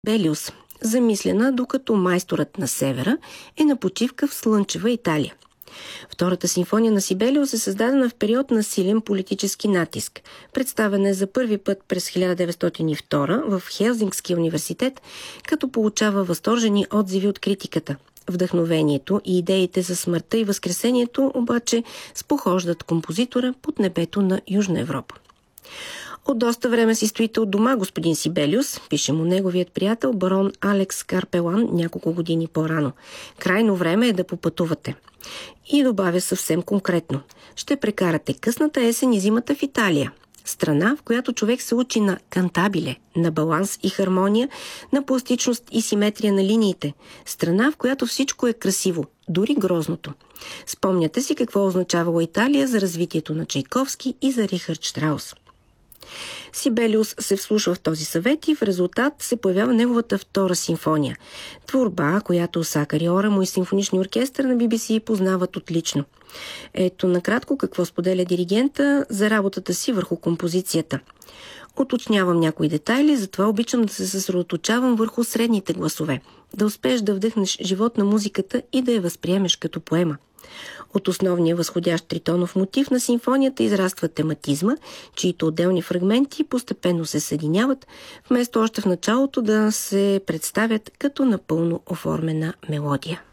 Белиус, замислена докато майсторът на севера е на почивка в слънчева Италия. Втората симфония на Сибелиус е създадена в период на силен политически натиск. Представена е за първи път през 1902 в Хелзинкския университет, като получава възторжени отзиви от критиката. Вдъхновението и идеите за смъртта и възкресението обаче спохождат композитора под небето на Южна Европа. От доста време си стоите от дома, господин Сибелиус, пише му неговият приятел барон Алекс Карпелан няколко години по-рано. Крайно време е да попътувате. И добавя съвсем конкретно. Ще прекарате късната есен и зимата в Италия. Страна, в която човек се учи на кантабиле, на баланс и хармония, на пластичност и симетрия на линиите. Страна, в която всичко е красиво, дори грозното. Спомняте си какво означавала Италия за развитието на Чайковски и за Рихард Штраус. Сибелиус се вслушва в този съвет и в резултат се появява неговата втора симфония. Творба, която Сакари Орamo и симфоничния оркестър на BBC познават отлично. Ето накратко какво споделя диригента за работата си върху композицията. Уточнявам някои детайли, затова обичам да се съсредоточавам върху средните гласове, да успееш да вдъхнеш живот на музиката и да я възприемеш като поема. От основния възходящ тритонов мотив на симфонията израства тематизма, чието отделни фрагменти постепенно се съединяват, вместо още в началото да се представят като напълно оформена мелодия.